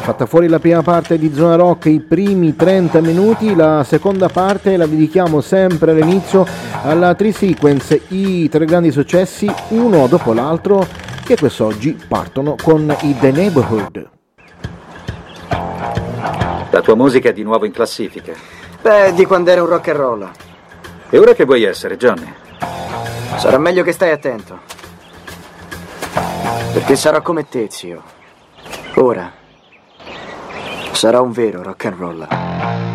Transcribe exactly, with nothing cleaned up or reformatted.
Fatta fuori la prima parte di Zona Rock, i primi trenta minuti, la seconda parte la dedichiamo sempre all'inizio alla Tri-Sequence, i tre grandi successi uno dopo l'altro che quest'oggi partono con i The Neighborhood. La tua musica è di nuovo in classifica. Beh, di quando era un rock and roll. E ora che vuoi essere, Johnny? Sarà meglio che stai attento. Perché sarò come te, zio. Ora sarà un vero rock and roll.